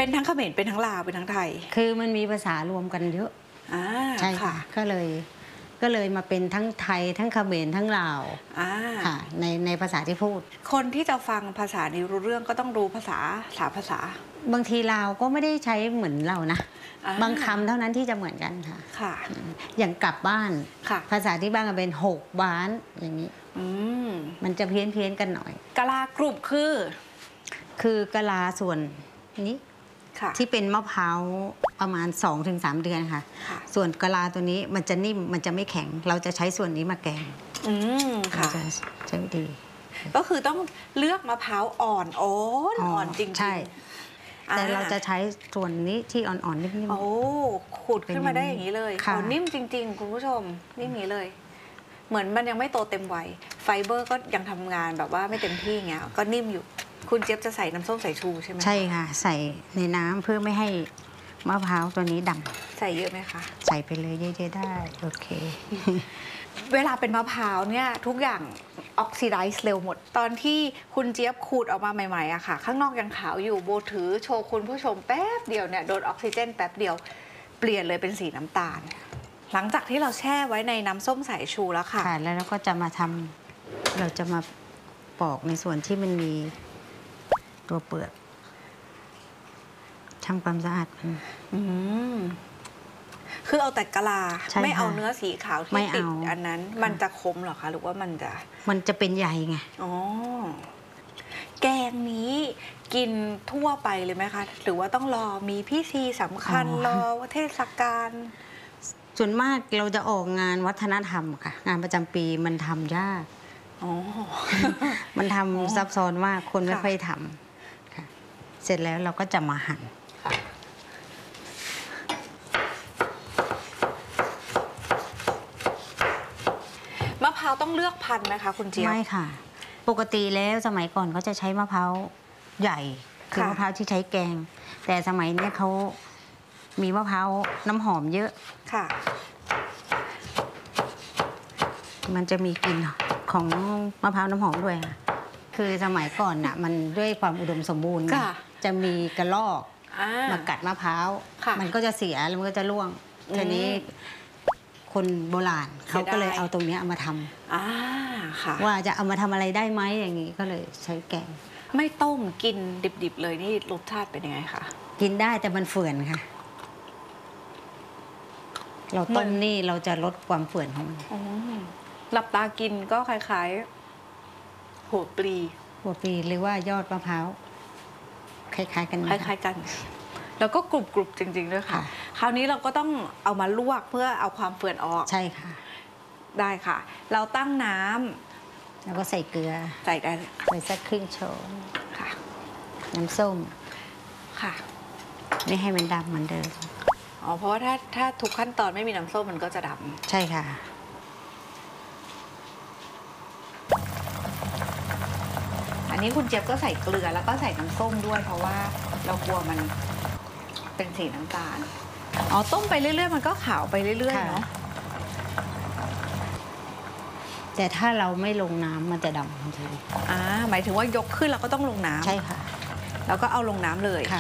เป็นทั้งเขมรเป็นทั้งลาวเป็นทั้งไทยคือมันมีภาษารวมกันเยอะใช่ค่ะก็เลยมาเป็นทั้งไทยทั้งเขมรทั้งลาวค่ะในภาษาที่พูดคนที่จะฟังภาษานี้รู้เรื่องก็ต้องรู้ภาษาบางทีลาวก็ไม่ได้ใช้เหมือนเรานะบางคำเท่านั้นที่จะเหมือนกันค่ะอย่างกลับบ้านภาษาที่บ้านก็เป็น6 บ้านอย่างนี้มันจะเพี้ยนกันหน่อยกะลากรุบคือกะลาส่วนนี้ที่เป็นมะพร้าวประมาณ 2-3 เดือนค่ะส่วนกะลาตัวนี้มันจะนิ่มมันจะไม่แข็งเราจะใช้ส่วนนี้มาแกงค่ะใช้ดีก็คือต้องเลือกมะพร้าวอ่อนจริงๆใช่แต่เราจะใช้ส่วนนี้ที่อ่อนๆนิ่มๆโอ้ขูดขึ้นมาได้อย่างนี้เลยนิ่มจริงๆคุณผู้ชมนิ่มนี้เลยเหมือนมันยังไม่โตเต็มวัยไฟเบอร์ก็ยังทำงานแบบว่าไม่เต็มที่เงี้ยก็นิ่มอยู่คุณเจี๊ยบจะใส่น้ำส้มสายชูใช่ไหมใช่ค่ะใส่ในน้ำเพื่อไม่ให้มะพร้าวตัวนี้ดำใส่เยอะไหมคะใส่ไปเลยเยอะๆได้โอเคเวลาเป็นมะพร้าวเนี่ยทุกอย่างออกซิไดซ์เร็วหมดตอนที่คุณเจี๊ยบขูดออกมาใหม่ๆอะค่ะข้างนอกยังขาวอยู่โบถือโชว์คุณผู้ชมแป๊บเดียวเนี่ยโดนออกซิเจนแป๊บเดียวเปลี่ยนเลยเป็นสีน้ำตาลหลังจากที่เราแช่ไว้ในน้ำส้มสายชูแล้วค่ะแล้วเราก็จะมาทำเราจะมาปอกในส่วนที่มันมีตัวเปลือกทำความสะอาดมันคือเอาแต่กะลาไม่เอาเนื้อสีขาวที่ติดอันนั้นมันจะคมหรอคะหรือว่ามันจะเป็นใยไงอ๋อแกงนี้กินทั่วไปเลยไหมคะหรือว่าต้องรอมีพิธีสำคัญรอเทศกาลส่วนมากเราจะออกงานวัฒนธรรมค่ะงานประจำปีมันทำยากมันทำซับซ้อนมากคนไม่ค่อยทำค่ะเสร็จแล้วเราก็จะมาหั่นมะพร้าวต้องเลือกพันธุ์ไหมคะคุณเจี๊ยบไม่ค่ะปกติแล้วสมัยก่อนเขาจะใช้มะพร้าวใหญ่คือมะพร้าวที่ใช้แกงแต่สมัยนี้เขามีมะพร้าวน้ำหอมเยอะค่ะมันจะมีกลิ่นของมะพร้าวน้ำหอมด้วยค่ะคือสมัยก่อนน่ะมันด้วยความอุดมสมบูรณ์จะมีกระรอกมากัดมะพร้าวมันก็จะเสียแล้วมันก็จะร่วงทีนี้คนโบราณเขาก็เลยเอาตรงนี้เอามาทำว่าจะเอามาทำอะไรได้ไหมอย่างนี้ก็เลยใช้แกงไม่ต้มกินดิบๆเลยนี่รสชาติเป็นยังไงคะกินได้แต่มันเฝื่อนค่ะเราต้มนี่เราจะลดความเฝื่อนของมันหลับตากินก็คล้ายๆหัวปลีหรือว่ายอดมะพร้าวคล้ายๆกันแล้วก็กรุบๆจริงๆด้วยค่ะคราวนี้เราก็ต้องเอามาลวกเพื่อเอาความเฝื่อนออกใช่ค่ะได้ค่ะเราตั้งน้ำแล้วก็ใส่เกลือใส่ได้ใส่สักครึ่งช้อนค่ะน้ำส้มค่ะไม่ให้มันดำเหมือนเดิมเพราะว่าถ้าทุกขั้นตอนไม่มีน้ำส้มมันก็จะดำใช่ค่ะอันนี้คุณเจี๊ยบก็ใส่เกลือแล้วก็ใส่น้ำส้มด้วยเพราะว่าเรากลัวมันเป็นสีน้ำตาลต้มไปเรื่อยๆมันก็ขาวไปเรื่อยๆเนาะแต่ถ้าเราไม่ลงน้ำมันจะดำทันทีหมายถึงว่ายกขึ้นเราก็ต้องลงน้ำใช่ค่ะแล้วก็เอาลงน้ำเลยค่ะ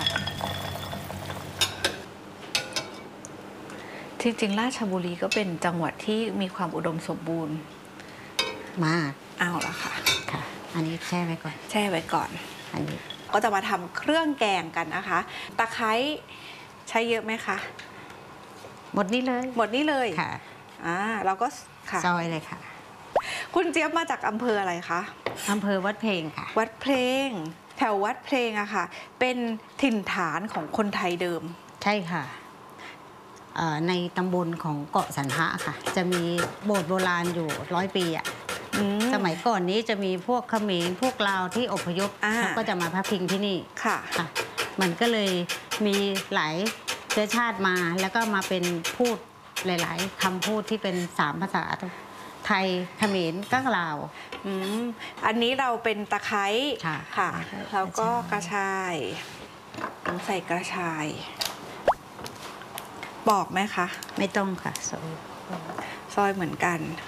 จริงๆราชบุรีก็เป็นจังหวัดที่มีความอุดมสมบูรณ์มากเอาละค่ะอันนี้แช่ไว้ก่อนอันนี้ก็จะมาทำเครื่องแกงกันนะคะตะไคร้ใช้เยอะไหมคะหมดนี่เลยค่ะเราก็ซอยเลยค่ะคุณเจี๊ยบมาจากอำเภออะไรคะอำเภอวัดเพลงค่ะวัดเพลงแถววัดเพลงอะค่ะเป็นถิ่นฐานของคนไทยเดิมใช่ค่ะในตำบลของเกาะสันหะค่ะจะมีโบสถ์โบราณอยู่100 ปีอะสมัยก่อนนี้จะมีพวกเขมรพวกลาวที่อพยพเขาก็จะมาพักพิงที่นี่ค่ะมันก็เลยมีหลายเชื้อชาติมาแล้วก็มาเป็นพูดหลายๆคำพูดที่เป็น3 ภาษาไทยเขมรก็ลาวอันนี้เราเป็นตะไคร้ค่ะแล้วก็กระชายใส่กระชายบอกไหมคะไม่ต้องค่ะซอยเหมือนกัน